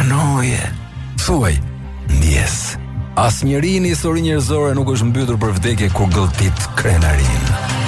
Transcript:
pranoje. Thuaj, ndjes. Asnjëri në histori njerëzore nuk është mbytur për vdekje kur gëlltit krenarin.